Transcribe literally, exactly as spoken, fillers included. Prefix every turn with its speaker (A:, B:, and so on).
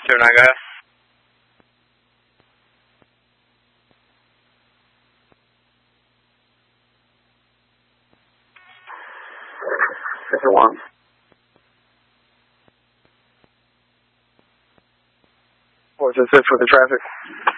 A: two nine, go ahead.
B: Fifty one.
A: Was this it for the traffic?